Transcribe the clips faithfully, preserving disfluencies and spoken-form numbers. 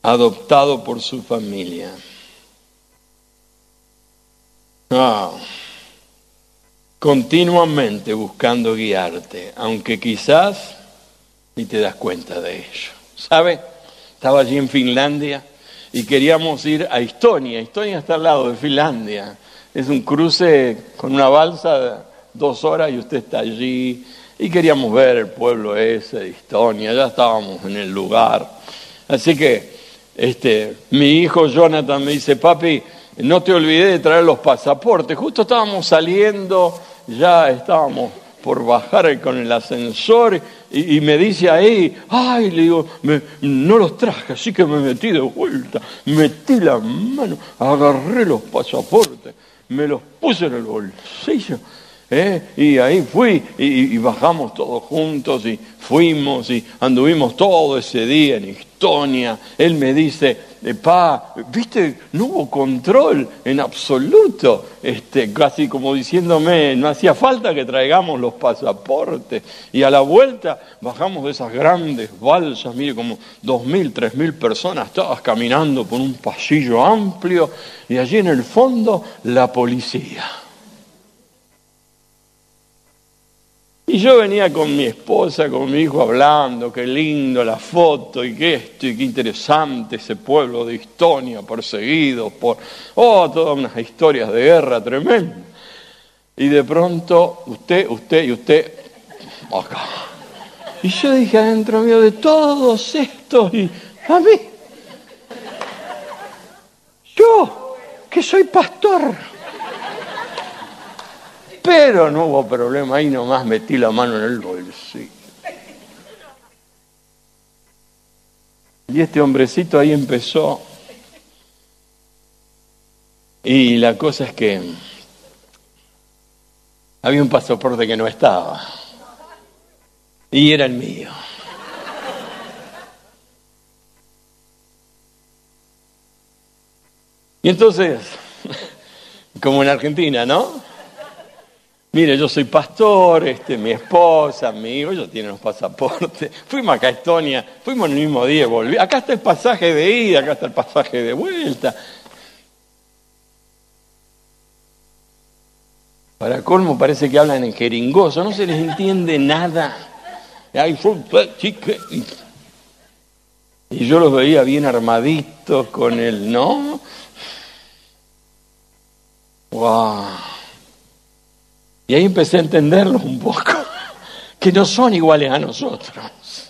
adoptado por su familia. Ah, continuamente buscando guiarte, aunque quizás ni te das cuenta de ello. ¿Sabe? Estaba allí en Finlandia y queríamos ir a Estonia. Estonia está al lado de Finlandia. Es un cruce con una balsa de dos horas y usted está allí. Y queríamos ver el pueblo ese de Estonia. Ya estábamos en el lugar. Así que este, mi hijo Jonathan me dice, papi, no te olvides de traer los pasaportes. Justo estábamos saliendo, ya estábamos por bajar con el ascensor y, y me dice ahí, ay, le digo, me, no los traje, así que me metí de vuelta, metí la mano, agarré los pasaportes, me los puse en el bolsillo, ¿eh? Y ahí fui y, y bajamos todos juntos y fuimos y anduvimos todo ese día en Estonia. Él me dice, pa, viste, no hubo control en absoluto, este, casi como diciéndome, no hacía falta que traigamos los pasaportes. Y a la vuelta bajamos de esas grandes balsas, mire, como dos mil, tres mil personas, todas caminando por un pasillo amplio, y allí en el fondo la policía. Y yo venía con mi esposa, con mi hijo hablando, qué lindo la foto y qué esto y qué interesante ese pueblo de Estonia perseguido por, oh, todas unas historias de guerra tremendas. Y de pronto, usted, usted y usted, acá. Y yo dije adentro mío, de todos estos, y a mí, yo, que soy pastor. Pero no hubo problema, ahí nomás metí la mano en el bolsillo. Y este hombrecito ahí empezó. Y la cosa es que había un pasaporte que no estaba. Y era el mío. Y entonces, como en Argentina, ¿no? Mire, yo soy pastor, este, mi esposa, mi hijo, ellos tienen los pasaportes. Fuimos acá a Estonia, fuimos el mismo día y volví. Acá está el pasaje de ida, acá está el pasaje de vuelta. Para colmo parece que hablan en jeringoso, no se les entiende nada. Y yo los veía bien armaditos con el, ¿no? ¡Wow! Y ahí empecé a entenderlos un poco, que no son iguales a nosotros.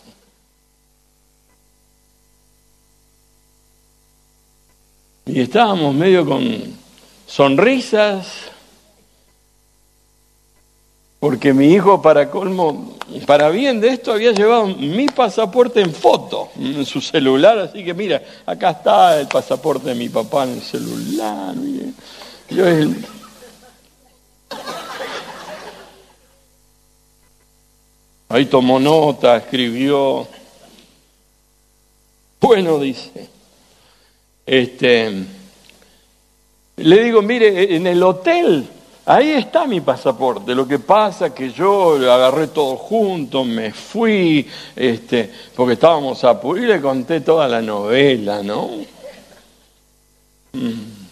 Y estábamos medio con sonrisas, porque mi hijo, para colmo, para bien de esto, había llevado mi pasaporte en foto, en su celular, así que mira, acá está el pasaporte de mi papá en el celular. Mire. Yo el... Ahí tomó nota, escribió. Bueno, dice, este, le digo, mire, en el hotel, ahí está mi pasaporte. Lo que pasa que yo agarré todo junto, me fui, este, porque estábamos a y le conté toda la novela, ¿no? Mm.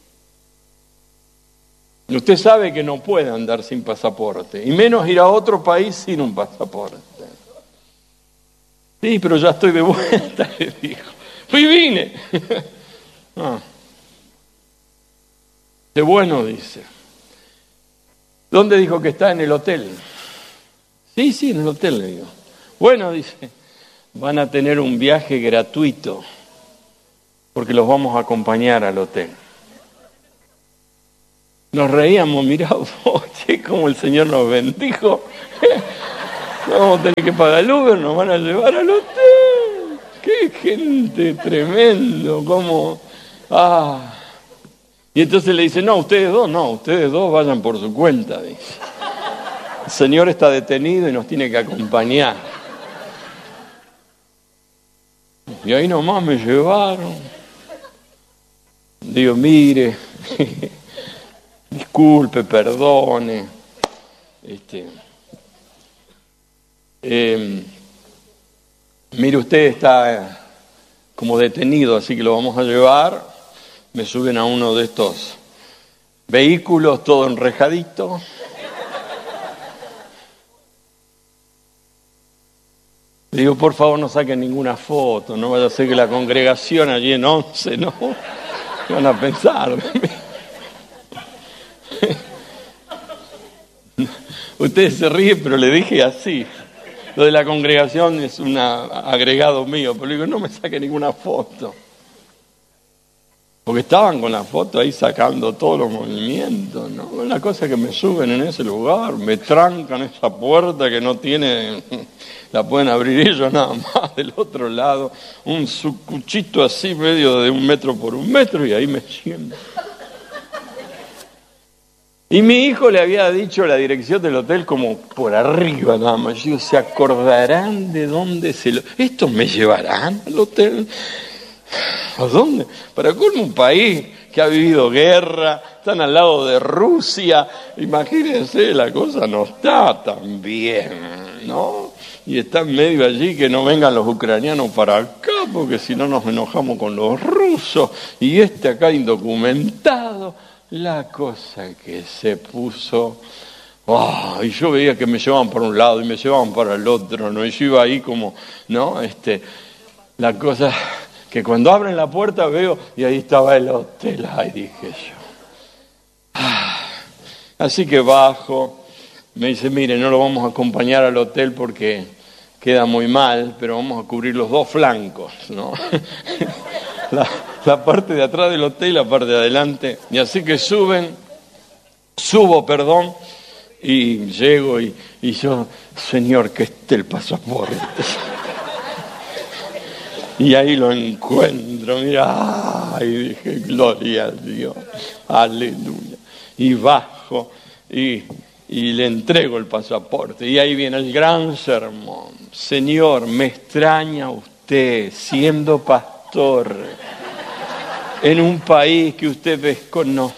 Usted sabe que no puede andar sin pasaporte, y menos ir a otro país sin un pasaporte. Sí, pero ya estoy de vuelta, le dijo. Fui y vine. Ah. De bueno, dice. ¿Dónde dijo que está? En el hotel. Sí, sí, en el hotel, le digo. Bueno, dice, van a tener un viaje gratuito, porque los vamos a acompañar al hotel. Nos reíamos, mirá vos, che, como el Señor nos bendijo. No vamos a tener que pagar el Uber, nos van a llevar al hotel. ¡Qué gente tremendo! Como, ah. Y entonces le dice, no, ustedes dos, no, ustedes dos vayan por su cuenta, dice. El Señor está detenido y nos tiene que acompañar. Y ahí nomás me llevaron. Digo, mire... Disculpe, perdone, este, eh, mire, usted está como detenido, así que lo vamos a llevar. Me suben a uno de estos vehículos, todo enrejadito. Le digo, por favor, no saquen ninguna foto, no vaya a ser que la congregación allí en once, ¿no? ¿Qué van a pensar? Ustedes se ríen, pero le dije así. Lo de la congregación es un agregado mío, pero le digo, no me saque ninguna foto. Porque estaban con la foto ahí sacando todos los movimientos, ¿no? Una cosa que me suben en ese lugar, me trancan esa puerta que no tiene, la pueden abrir ellos nada más del otro lado, un sucuchito así medio de un metro por un metro y ahí me siento. Y mi hijo le había dicho la dirección del hotel como por arriba nada más. Yo digo, ¿se acordarán de dónde se lo...? ¿Estos me llevarán al hotel? ¿A dónde? Para colmo, un país que ha vivido guerra, están al lado de Rusia. Imagínense, la cosa no está tan bien, ¿no? Y está en medio allí que no vengan los ucranianos para acá, porque si no nos enojamos con los rusos. Y este acá indocumentado... La cosa que se puso, oh, y yo veía que me llevaban para un lado y me llevaban para el otro, ¿no? Y yo iba ahí como, ¿no? Este, la cosa que cuando abren la puerta veo, y ahí estaba el hotel, ay, dije yo. Ah, así que bajo, me dice, mire, no lo vamos a acompañar al hotel porque queda muy mal, pero vamos a cubrir los dos flancos, ¿no? La, la parte de atrás del hotel y la parte de adelante. Y así que suben, subo, perdón, y llego y, y yo, Señor, que esté el pasaporte. Y ahí lo encuentro, mira, ay, dije, gloria a Dios, aleluya. Y bajo y, y le entrego el pasaporte. Y ahí viene el gran sermón. Señor, me extraña usted siendo pastor en un país que usted desconoce,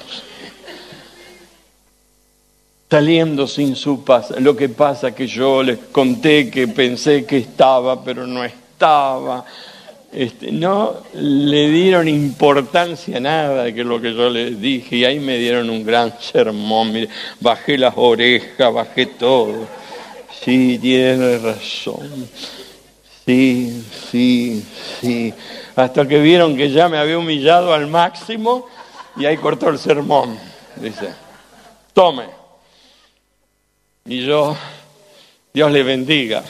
saliendo sin su paz. Lo que pasa que yo les conté que pensé que estaba, pero no estaba. Este, no le dieron importancia a nada de que lo que yo les dije, y ahí me dieron un gran sermón. Mire, bajé las orejas, bajé todo. Sí, tiene razón. Sí, sí, sí. Hasta que vieron que ya me había humillado al máximo y ahí cortó el sermón. Dice, tome. Y yo, Dios le bendiga.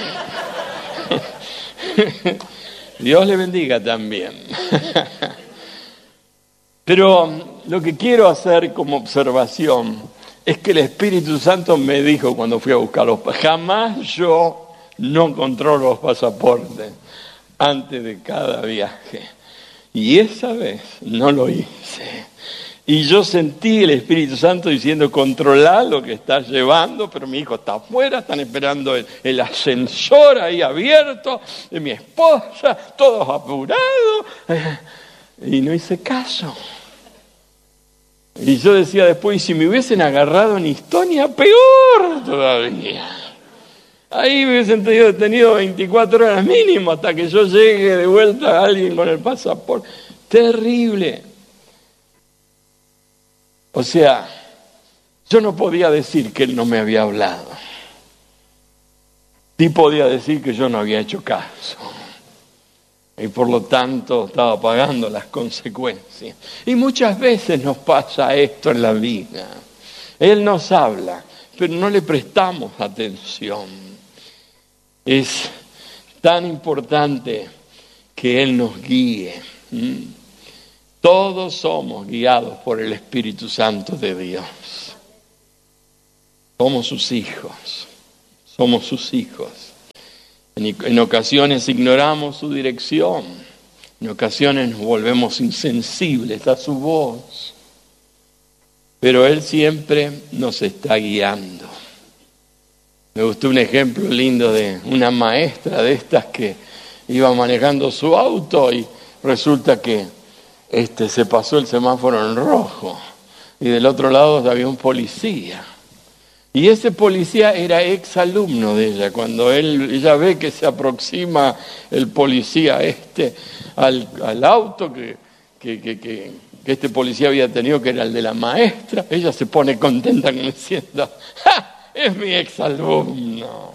Dios le bendiga también. Pero lo que quiero hacer como observación es que el Espíritu Santo me dijo cuando fui a buscarlos, jamás yo no controlo los pasaportes antes de cada viaje. Y esa vez no lo hice. Y yo sentí el Espíritu Santo diciendo, controla lo que estás llevando, pero mi hijo está afuera, están esperando el, el ascensor ahí abierto, de mi esposa, todos apurados. Y no hice caso. Y yo decía después, y si me hubiesen agarrado en Estonia, peor todavía. Ahí me hubiesen tenido detenido veinticuatro horas mínimo hasta que yo llegue de vuelta a alguien con el pasaporte. Terrible. O sea, yo no podía decir que él no me había hablado. Sí podía decir que yo no había hecho caso. Y por lo tanto estaba pagando las consecuencias. Y muchas veces nos pasa esto en la vida. Él nos habla, pero no le prestamos atención. Es tan importante que Él nos guíe. Todos somos guiados por el Espíritu Santo de Dios. Somos sus hijos. Somos sus hijos. En, en ocasiones ignoramos su dirección. En ocasiones nos volvemos insensibles a su voz. Pero Él siempre nos está guiando. Me gustó un ejemplo lindo de una maestra de estas que iba manejando su auto y resulta que este, se pasó el semáforo en rojo y del otro lado había un policía. Y ese policía era exalumno de ella. Cuando él, ella ve que se aproxima el policía este al, al auto que, que, que, que, que este policía había tenido, que era el de la maestra, ella se pone contenta como diciendo, ¡ja! Es mi exalumno.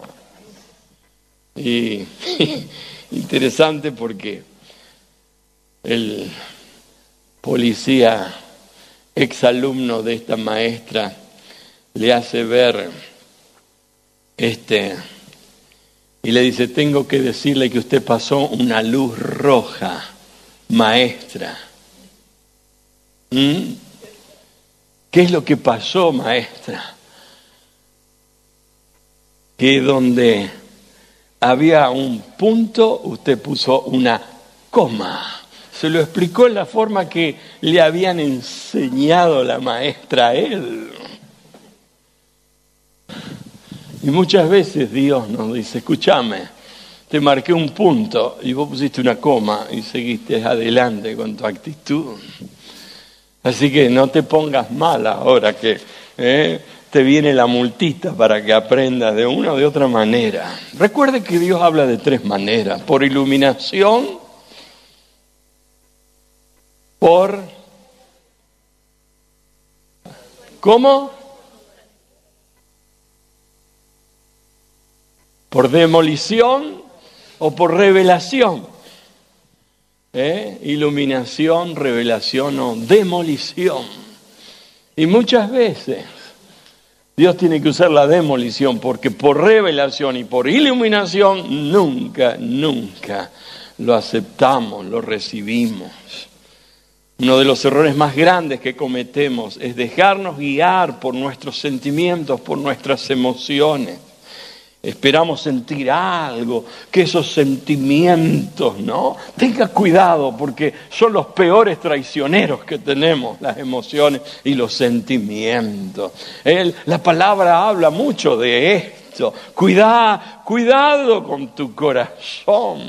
Y, y interesante porque el policía exalumno de esta maestra le hace ver este y le dice, tengo que decirle que usted pasó una luz roja, maestra. ¿Mm? ¿Qué es lo que pasó, maestra? Que donde había un punto, usted puso una coma. Se lo explicó en la forma que le habían enseñado la maestra a él. Y muchas veces Dios nos dice, escúchame, te marqué un punto y vos pusiste una coma y seguiste adelante con tu actitud. Así que no te pongas mal ahora que eh, te viene la multita para que aprendas de una o de otra manera. Recuerde que Dios habla de tres maneras: por iluminación, por... ¿Cómo? ¿Por demolición o por revelación? ¿Eh? Iluminación, revelación o demolición. Y muchas veces Dios tiene que usar la demolición, porque por revelación y por iluminación nunca, nunca lo aceptamos, lo recibimos. Uno de los errores más grandes que cometemos es dejarnos guiar por nuestros sentimientos, por nuestras emociones. Esperamos sentir algo, que esos sentimientos, ¿no? Tenga cuidado, porque son los peores traicioneros que tenemos, las emociones y los sentimientos. Él, la palabra habla mucho de esto. Cuidado, cuidado con tu corazón.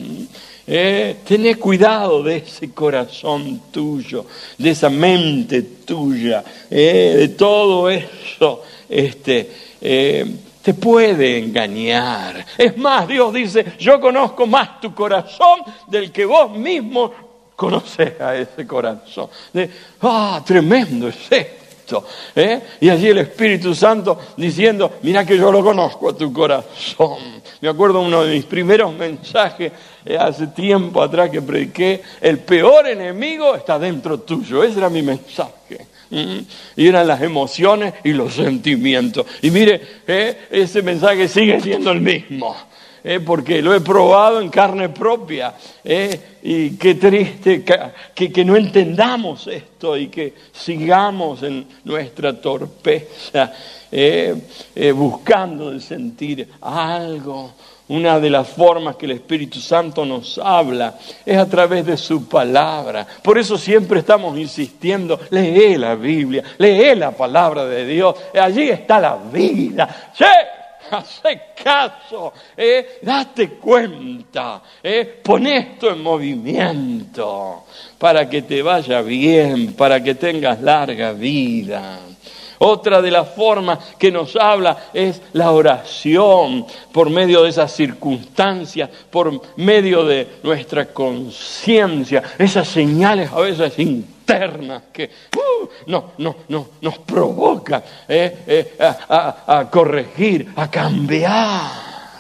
Eh, tené cuidado de ese corazón tuyo, de esa mente tuya, eh, de todo eso, este... Eh, te puede engañar. Es más, Dios dice, yo conozco más tu corazón del que vos mismo conocés a ese corazón. De, ah, tremendo es esto. ¿eh? Y allí el Espíritu Santo diciendo, mira que yo lo conozco a tu corazón. Me acuerdo uno de mis primeros mensajes, eh, hace tiempo atrás que prediqué, el peor enemigo está dentro tuyo. Ese era mi mensaje. Mm, y eran las emociones y los sentimientos. Y mire, eh, ese mensaje sigue siendo el mismo, eh, porque lo he probado en carne propia. Eh, y qué triste que, que, que no entendamos esto y que sigamos en nuestra torpeza, eh, eh, buscando de sentir algo. Una de las formas que el Espíritu Santo nos habla es a través de su palabra. Por eso siempre estamos insistiendo, lee la Biblia, lee la palabra de Dios. Allí está la vida. ¡Sí! Hacé caso, eh, date cuenta, eh, pon esto en movimiento para que te vaya bien, para que tengas larga vida. Otra de las formas que nos habla es la oración, por medio de esas circunstancias, por medio de nuestra conciencia, esas señales a veces internas que uh, no, no, no, nos provocan eh, eh, a, a, a corregir, a cambiar.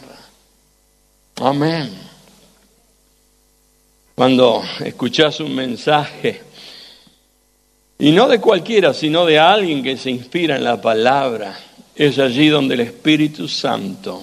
Amén. Cuando escuchás un mensaje, y no de cualquiera, sino de alguien que se inspira en la palabra, es allí donde el Espíritu Santo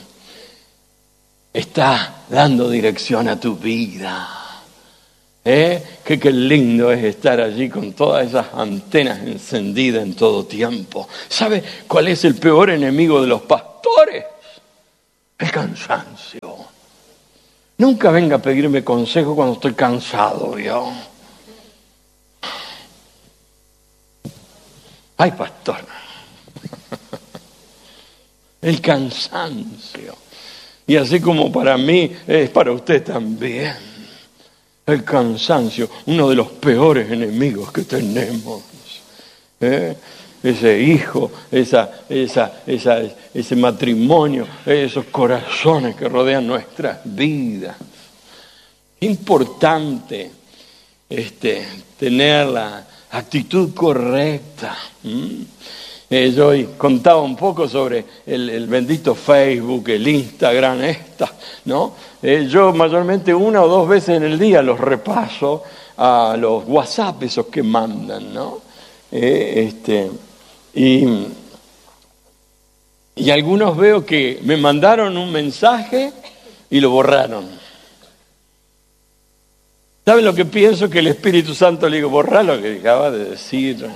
está dando dirección a tu vida. ¿Eh? Qué, qué lindo es estar allí con todas esas antenas encendidas en todo tiempo. ¿Sabe cuál es el peor enemigo de los pastores? El cansancio. Nunca venga a pedirme consejo cuando estoy cansado, ¿vio? Ay, pastor, el cansancio. Y así como para mí, es para usted también. El cansancio, uno de los peores enemigos que tenemos. ¿Eh? ese hijo, esa, esa, esa, ese matrimonio, esos corazones que rodean nuestras vidas. Importante este, tener la actitud correcta. ¿Mm? Eh, yo hoy contaba un poco sobre el, el bendito Facebook, el Instagram, esta, ¿no? Eh, yo mayormente una o dos veces en el día los repaso a los WhatsApp, esos que mandan, ¿no? Eh, este, y, y algunos veo que me mandaron un mensaje y lo borraron. ¿Saben lo que pienso? Que el Espíritu Santo le digo, borrar lo que acaba de decir.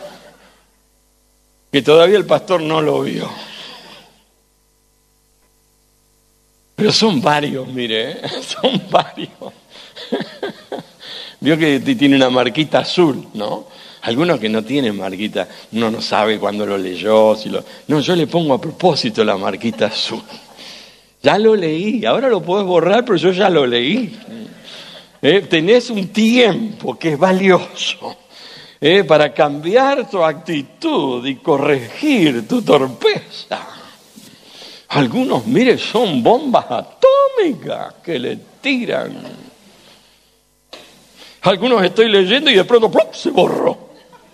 Que todavía el pastor no lo vio. Pero son varios, mire, ¿eh? Son varios. Vio que tiene una marquita azul, ¿no? Algunos que no tienen marquita, uno no sabe cuándo lo leyó. Si lo... No, yo le pongo a propósito la marquita azul. Ya lo leí, ahora lo podés borrar, pero yo ya lo leí. ¿Eh? Tenés un tiempo que es valioso ¿eh? para cambiar tu actitud y corregir tu torpeza. Algunos, mire, son bombas atómicas que le tiran. Algunos estoy leyendo y de pronto ¡plop! Se borró.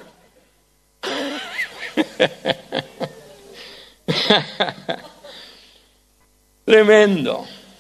Tremendo.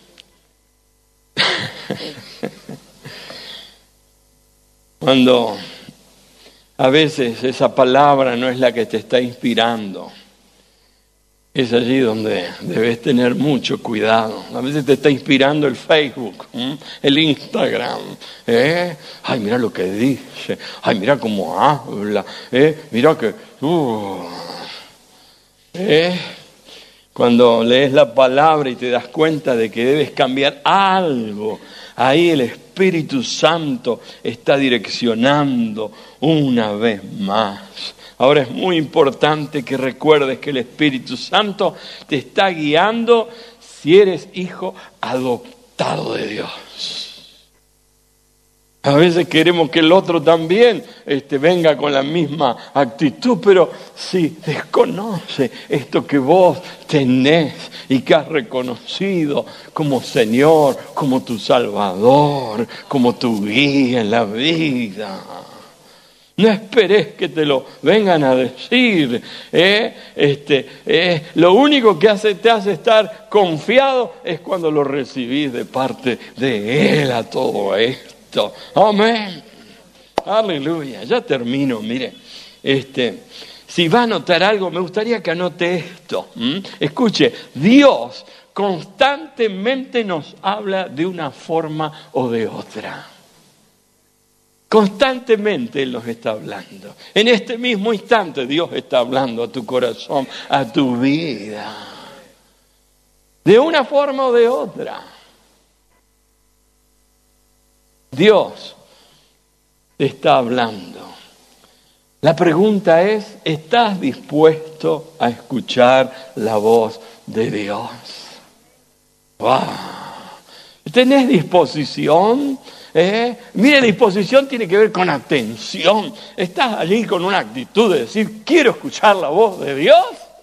Cuando a veces esa palabra no es la que te está inspirando, es allí donde debes tener mucho cuidado. A veces te está inspirando el Facebook, ¿eh? el Instagram. ¿eh? Ay, mira lo que dice. Ay, mira cómo habla. ¿eh? Mira que... Uh, ¿eh? Cuando lees la palabra y te das cuenta de que debes cambiar algo, ahí el Espíritu Santo está direccionando una vez más. Ahora es muy importante que recuerdes que el Espíritu Santo te está guiando si eres hijo adoptado de Dios. A veces queremos que el otro también este, venga con la misma actitud, pero si desconoce esto que vos tenés y que has reconocido como Señor, como tu Salvador, como tu guía en la vida. No esperes que te lo vengan a decir. ¿eh? Este, eh, lo único que hace, te hace estar confiado es cuando lo recibís de parte de Él a todo esto. Amén. Aleluya. Ya termino, mire. Este, si va a anotar algo, me gustaría que anote esto. ¿Mm? Escuche, Dios constantemente nos habla de una forma o de otra. Constantemente Él nos está hablando. En este mismo instante Dios está hablando a tu corazón, a tu vida. De una forma o de otra. Dios te está hablando. La pregunta es, ¿estás dispuesto a escuchar la voz de Dios? ¡Wow! ¿Tenés disposición? ¿Eh? Mire, disposición tiene que ver con atención. ¿Estás allí con una actitud de decir, quiero escuchar la voz de Dios?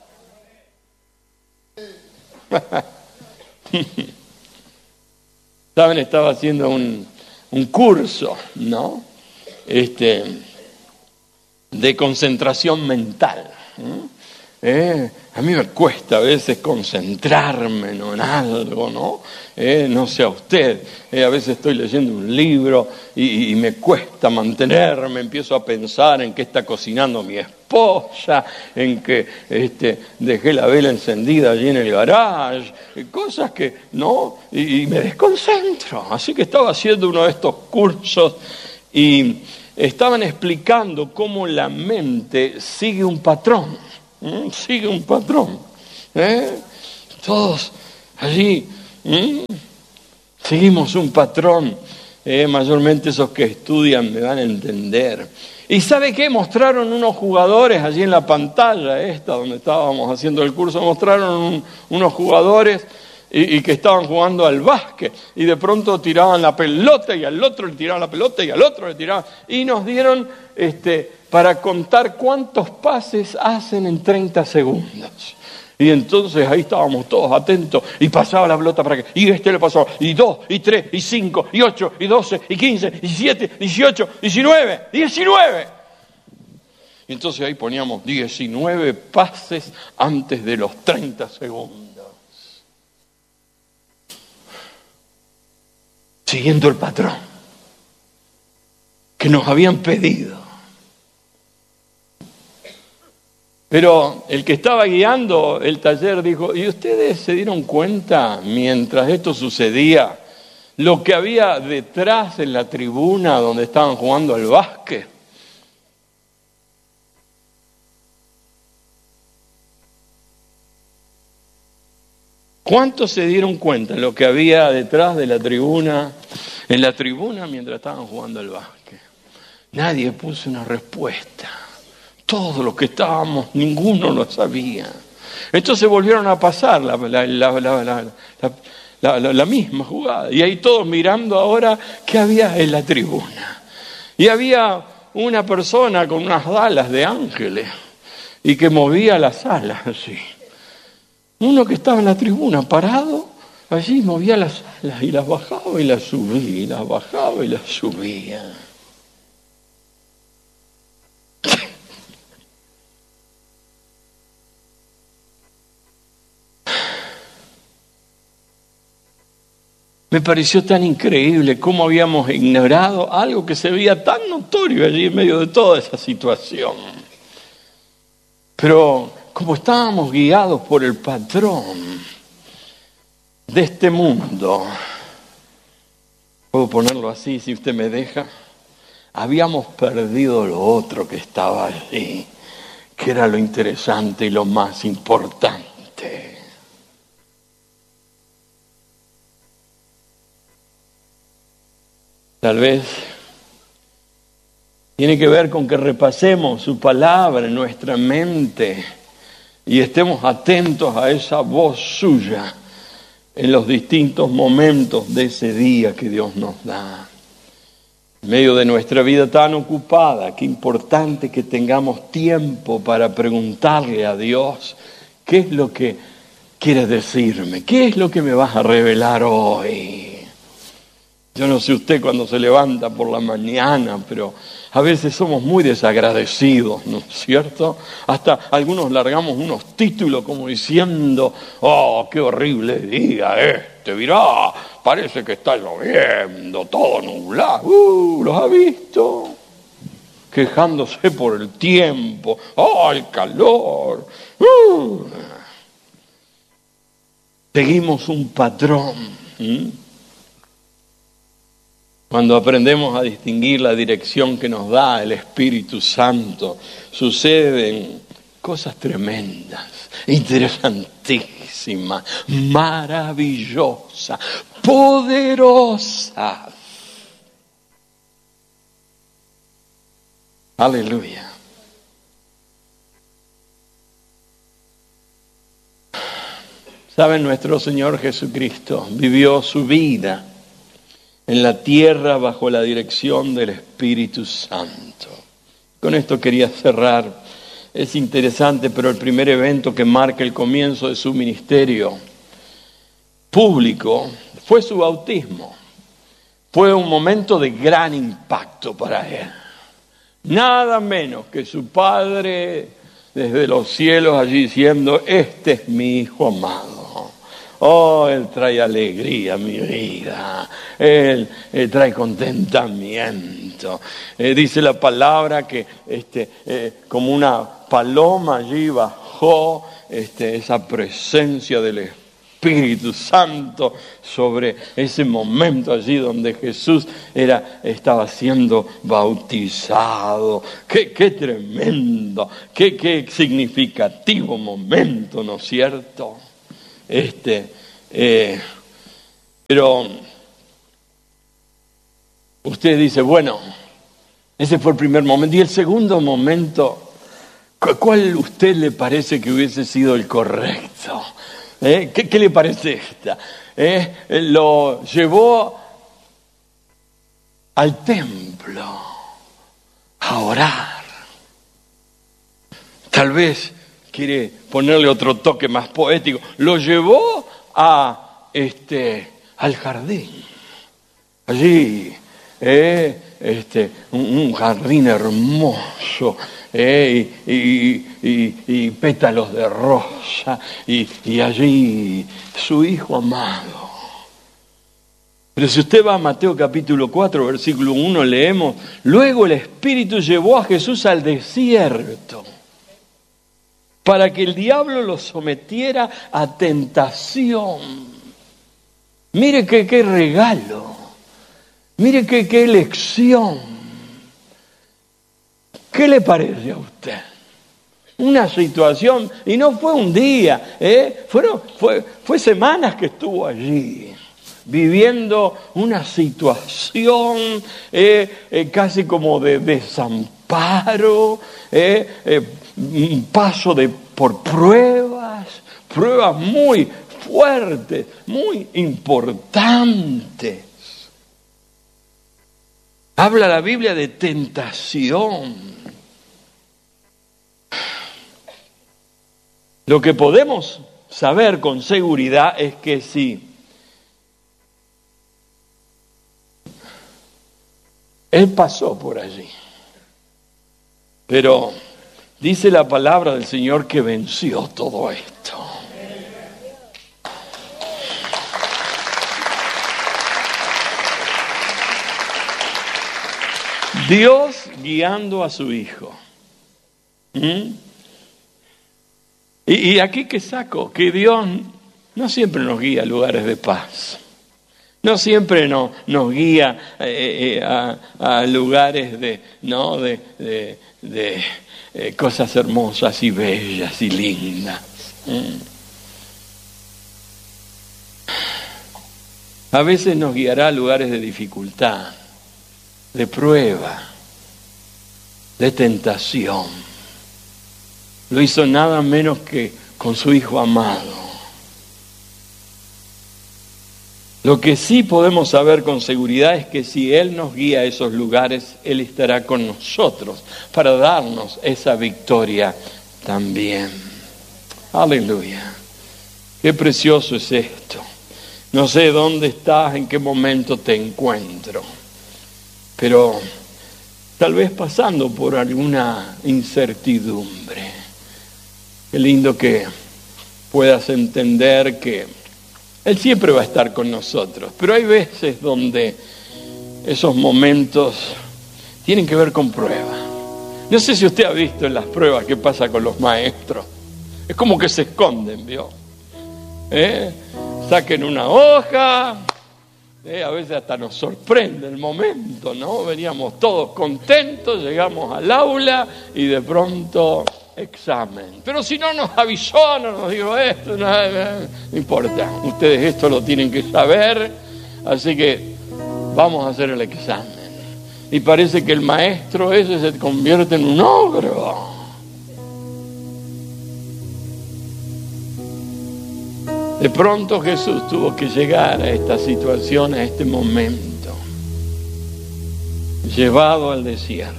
Saben, estaba haciendo un, un curso, ¿no? Este, de concentración mental. ¿Eh? A mí me cuesta a veces concentrarme, ¿no? en algo, ¿no? Eh, no sé a usted, eh, a veces estoy leyendo un libro y, y me cuesta mantenerme, empiezo a pensar en qué está cocinando mi esposa, en que este, dejé la vela encendida allí en el garage, cosas que, ¿no? Y, y me desconcentro. Así que estaba haciendo uno de estos cursos y estaban explicando cómo la mente sigue un patrón. ¿Mm? Sigue un patrón. ¿eh? Todos allí ¿Mm? seguimos un patrón. ¿eh? Mayormente esos que estudian me van a entender. ¿Y sabe qué? Mostraron unos jugadores allí en la pantalla esta donde estábamos haciendo el curso. Mostraron un, unos jugadores y, y que estaban jugando al básquet. Y de pronto tiraban la pelota y al otro le tiraban la pelota y al otro le tiraban. Y nos dieron... este para contar cuántos pases hacen en treinta segundos. Y entonces ahí estábamos todos atentos y pasaba la pelota para acá. Y este le pasó. Y dos, y tres, y cinco, y ocho, y doce, y quince, y diecisiete, dieciocho, diecinueve, diecinueve. Y entonces ahí poníamos diecinueve pases antes de los treinta segundos. Siguiendo el patrón que nos habían pedido. Pero el que estaba guiando el taller dijo, ¿y ustedes se dieron cuenta mientras esto sucedía lo que había detrás en la tribuna donde estaban jugando al básquet? ¿Cuántos se dieron cuenta de lo que había detrás de la tribuna, en la tribuna mientras estaban jugando al básquet? Nadie puso una respuesta. Todos los que estábamos, ninguno lo sabía. Entonces volvieron a pasar la, la, la, la, la, la, la, la misma jugada. Y ahí todos mirando ahora qué había en la tribuna. Y había una persona con unas alas de ángeles y que movía las alas así. Uno que estaba en la tribuna parado, allí movía las alas y las bajaba y las subía, y las bajaba y las subía. Me pareció tan increíble cómo habíamos ignorado algo que se veía tan notorio allí en medio de toda esa situación. Pero como estábamos guiados por el patrón de este mundo, puedo ponerlo así si usted me deja, habíamos perdido lo otro que estaba allí, que era lo interesante y lo más importante. Tal vez tiene que ver con que repasemos su palabra en nuestra mente y estemos atentos a esa voz suya en los distintos momentos de ese día que Dios nos da. En medio de nuestra vida tan ocupada, qué importante que tengamos tiempo para preguntarle a Dios qué es lo que quieres decirme, qué es lo que me vas a revelar hoy. Yo no sé usted cuando se levanta por la mañana, pero a veces somos muy desagradecidos, ¿no es cierto? Hasta algunos largamos unos títulos como diciendo, oh, qué horrible día este, mirá, parece que está lloviendo, todo nublado, uh, ¿los ha visto? Quejándose por el tiempo, oh, el calor, uh. Seguimos un patrón, ¿Mm? Cuando aprendemos a distinguir la dirección que nos da el Espíritu Santo, suceden cosas tremendas, interesantísimas, maravillosas, poderosas. Aleluya. Saben, nuestro Señor Jesucristo vivió su vida en la tierra bajo la dirección del Espíritu Santo. Con esto quería cerrar. Es interesante, pero el primer evento que marca el comienzo de su ministerio público fue su bautismo. Fue un momento de gran impacto para él. Nada menos que su Padre desde los cielos allí diciendo, este es mi Hijo amado. Oh, Él trae alegría a mi vida, Él, él trae contentamiento. Eh, dice la palabra que este, eh, como una paloma allí bajó este, esa presencia del Espíritu Santo sobre ese momento allí donde Jesús era, estaba siendo bautizado. Qué, qué tremendo, qué, qué significativo momento, ¿no es cierto? Este, eh, pero usted dice, bueno, ese fue el primer momento. Y el segundo momento, ¿cuál usted le parece que hubiese sido el correcto? ¿Eh? ¿Qué, ¿Qué le parece esta? ¿Eh? Lo llevó al templo a orar. tal vez quiere ponerle otro toque más poético, lo llevó a este al jardín. Allí, eh, este, un, un jardín hermoso, eh, y, y, y, y pétalos de rosa, y, y allí su hijo amado. Pero si usted va a Mateo capítulo cuatro, versículo uno, leemos: luego el Espíritu llevó a Jesús al desierto para que el diablo lo sometiera a tentación. Mire qué, qué regalo, mire qué, qué elección. ¿Qué le parece a usted? Una situación, y no fue un día, ¿eh? Fueron, fue, fue semanas que estuvo allí, viviendo una situación eh, eh, casi como de desamparo, eh, eh, un paso de, por pruebas, pruebas muy fuertes, muy importantes. Habla la Biblia de tentación. Lo que podemos saber con seguridad es que si Él pasó por allí, pero dice la palabra del Señor que venció todo esto. Dios guiando a su Hijo. ¿Mm? Y, y aquí que saco, que Dios no siempre nos guía a lugares de paz. No siempre nos, nos guía eh, eh, a, a lugares de, ¿no? de, de, de eh, cosas hermosas y bellas y lindas. ¿Mm? A veces nos guiará a lugares de dificultad, de prueba, de tentación. Lo hizo nada menos que con su Hijo amado. Lo que sí podemos saber con seguridad es que si Él nos guía a esos lugares, Él estará con nosotros para darnos esa victoria también. Aleluya. Qué precioso es esto. No sé dónde estás, en qué momento te encuentro, pero tal vez pasando por alguna incertidumbre. Qué lindo que puedas entender que Él siempre va a estar con nosotros, pero hay veces donde esos momentos tienen que ver con pruebas. No sé si usted ha visto en las pruebas qué pasa con los maestros. Es como que se esconden, ¿vio? ¿Eh? Saquen una hoja, ¿eh? A veces hasta nos sorprende el momento, ¿no? Veníamos todos contentos, llegamos al aula y de pronto examen. Pero si no nos avisó, no nos dijo esto, no, no importa. Ustedes esto lo tienen que saber, así que vamos a hacer el examen. Y parece que el maestro ese se convierte en un ogro. De pronto Jesús tuvo que llegar a esta situación, a este momento, llevado al desierto.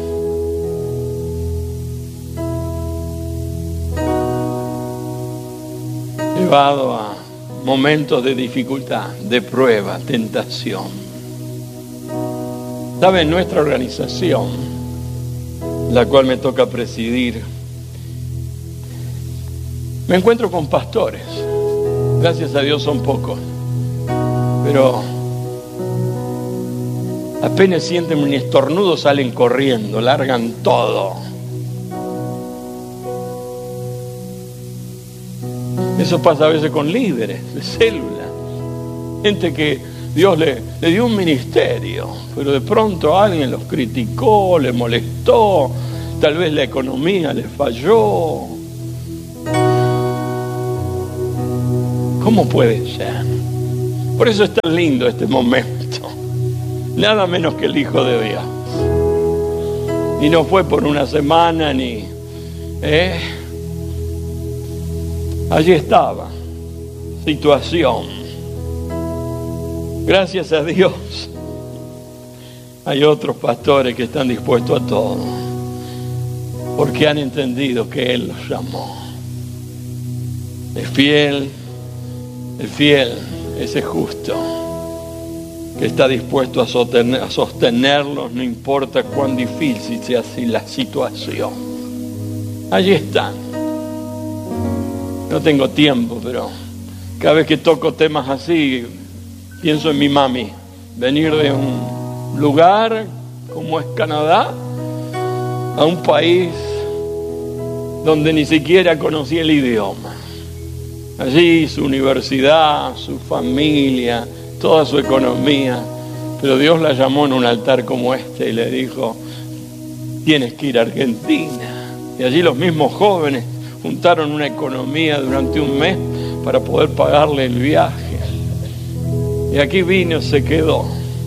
Llevado a momentos de dificultad, de prueba, tentación. ¿Sabe? Nuestra organización, la cual me toca presidir, me encuentro con pastores. Gracias a Dios son pocos, pero apenas sienten un estornudo salen corriendo, largan todo. Eso pasa a veces con líderes de célula, gente que Dios le, le dio un ministerio, pero de pronto alguien los criticó, les molestó, tal vez la economía les falló. ¿Cómo puede ser? Por eso es tan lindo este momento. Nada menos que el Hijo de Dios. Y no fue por una semana ni... ¿eh? Allí estaba. Situación. Gracias a Dios. Hay otros pastores que están dispuestos a todo. porque han entendido que Él los llamó. Es fiel, es fiel, ese justo, que está dispuesto a sostener, a sostenerlos, no importa cuán difícil sea así la situación. Allí están. No tengo tiempo, pero cada vez que toco temas así, pienso en mi mami. Venir de un lugar como es Canadá a un país donde ni siquiera conocía el idioma. Allí su universidad, su familia, toda su economía. Pero Dios la llamó en un altar como este y le dijo: tienes que ir a Argentina. Y allí los mismos jóvenes juntaron una economía durante un mes para poder pagarle el viaje. Y aquí vino, se quedó.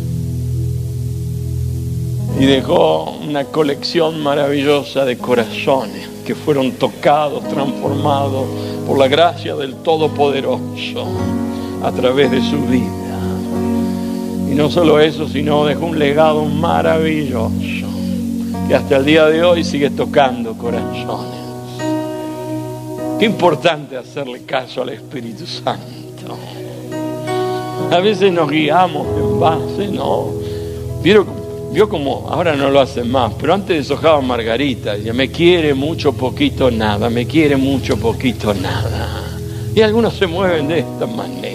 Y dejó una colección maravillosa de corazones que fueron tocados, transformados por la gracia del Todopoderoso a través de su vida. Y no solo eso, sino dejó un legado maravilloso que hasta el día de hoy sigue tocando corazones. Qué importante hacerle caso al Espíritu Santo. A veces nos guiamos en base, ¿no? Vio, vio como, ahora no lo hacen más, pero antes deshojaba margarita. Y me quiere mucho, poquito, nada. Me quiere mucho, poquito, nada. Y algunos se mueven de esta manera.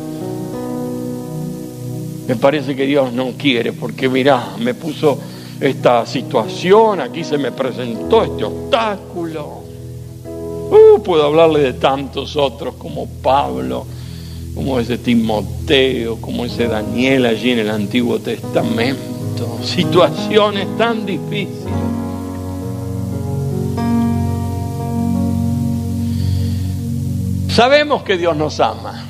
Me parece que Dios no quiere, porque mirá, me puso esta situación, aquí se me presentó este obstáculo. Uh, puedo hablarle de tantos otros como Pablo, como ese Timoteo, como ese Daniel allí en el Antiguo Testamento. Situaciones tan difíciles. Sabemos que Dios nos ama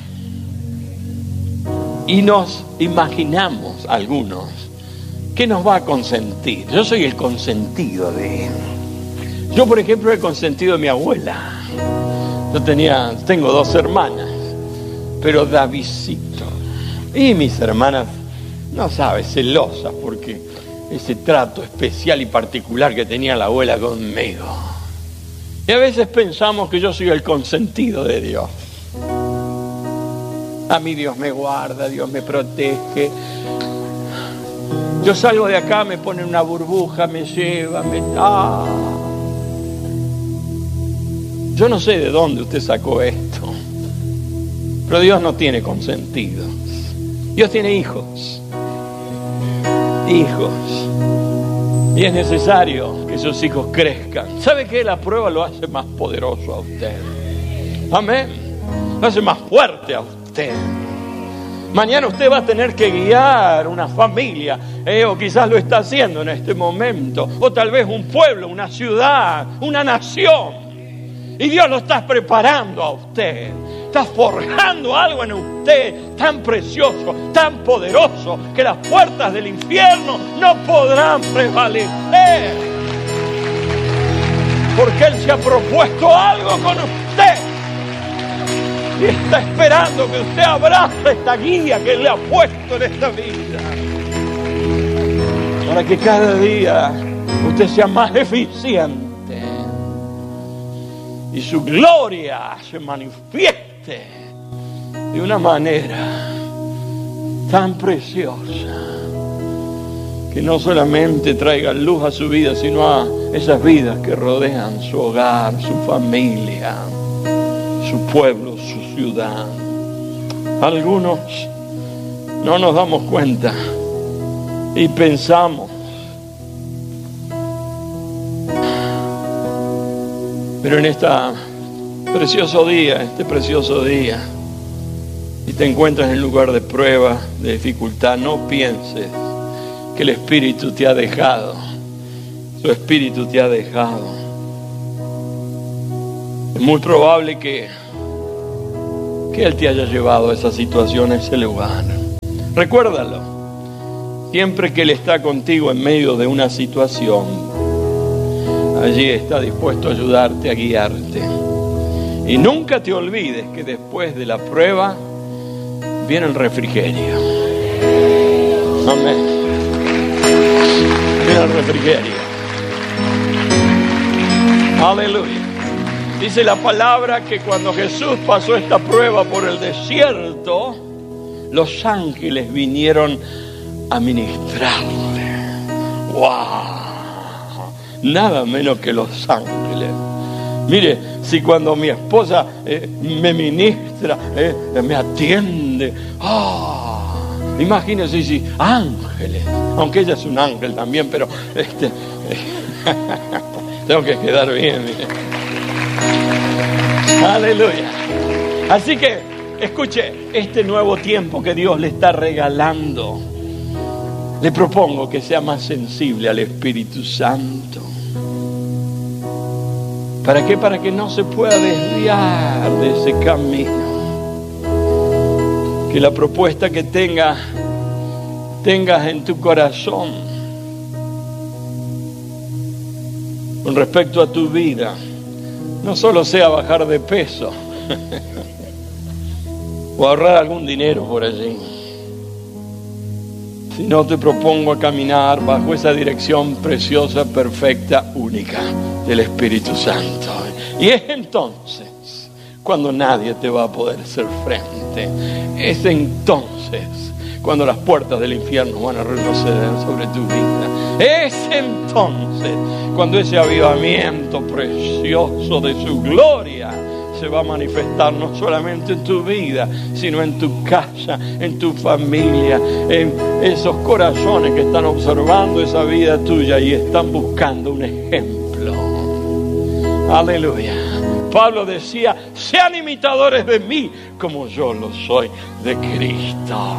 y nos imaginamos algunos que nos va a consentir. Yo soy el consentido de Él. Yo, por ejemplo, he consentido a mi abuela. Yo tenía, tengo dos hermanas, pero Davidcito. Y mis hermanas, no sabes, celosas, porque ese trato especial y particular que tenía la abuela conmigo. Y a veces pensamos que yo soy el consentido de Dios. A mí Dios me guarda, Dios me protege. Yo salgo de acá, me pone una burbuja, me lleva, me... ¡Ah! Yo no sé de dónde usted sacó esto, pero Dios no tiene consentidos. Dios tiene hijos. Hijos. Y es necesario que esos hijos crezcan. ¿Sabe qué? La prueba lo hace más poderoso a usted. Amén. Lo hace más fuerte a usted. Mañana usted va a tener que guiar una familia, eh, o quizás lo está haciendo en este momento, o tal vez un pueblo, una ciudad, una nación. Y Dios lo está preparando a usted. Está forjando algo en usted tan precioso, tan poderoso, que las puertas del infierno no podrán prevalecer. Porque Él se ha propuesto algo con usted. Y está esperando que usted abrace esta guía que Él le ha puesto en esta vida. Para que cada día usted sea más eficiente. Y su gloria se manifieste de una manera tan preciosa que no solamente traiga luz a su vida, sino a esas vidas que rodean su hogar, su familia, su pueblo, su ciudad. Algunos no nos damos cuenta y pensamos, pero en este precioso día, este precioso día, si te encuentras en lugar de prueba, de dificultad, no pienses que el Espíritu te ha dejado. Su Espíritu te ha dejado. Es muy probable que, que Él te haya llevado a esa situación, a ese lugar. Recuérdalo. Siempre que Él está contigo en medio de una situación, allí está dispuesto a ayudarte, a guiarte. Y nunca te olvides que después de la prueba viene el refrigerio. Amén. Viene el refrigerio. Aleluya. Dice la palabra que cuando Jesús pasó esta prueba por el desierto, los ángeles vinieron a ministrarle. ¡Wow! Nada menos que los ángeles. Mire, si cuando mi esposa eh, me ministra, eh, me atiende, ¡ah! Oh, imagínense si ángeles, aunque ella es un ángel también, pero este, eh, tengo que quedar bien, mire. Aleluya. Así que, escuche, este nuevo tiempo que Dios le está regalando, le propongo que sea más sensible al Espíritu Santo. ¿Para qué? Para que no se pueda desviar de ese camino. Que la propuesta que tenga, tengas en tu corazón con respecto a tu vida, no solo sea bajar de peso o ahorrar algún dinero por allí, sino te propongo a caminar bajo esa dirección preciosa, perfecta, única del Espíritu Santo. Y es entonces cuando nadie te va a poder hacer frente. Es entonces cuando las puertas del infierno van a retroceder sobre tu vida. Es entonces cuando ese avivamiento precioso de su gloria se va a manifestar no solamente en tu vida, sino en tu casa, en tu familia, en esos corazones que están observando esa vida tuya y están buscando un ejemplo. Aleluya. Pablo decía, sean imitadores de mí como yo lo soy de Cristo.